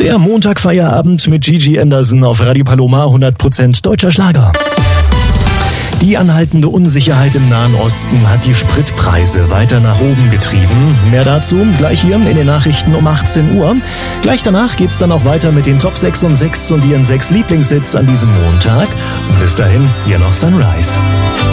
Der Montagfeierabend mit Gigi Anderson auf Radio Paloma, 100% deutscher Schlager. Die anhaltende Unsicherheit im Nahen Osten hat die Spritpreise weiter nach oben getrieben. Mehr dazu gleich hier in den Nachrichten um 18 Uhr. Gleich danach geht's dann auch weiter mit den Top 6 um 6 und ihren 6 Lieblingshits an diesem Montag. Und bis dahin hier noch Sunrise.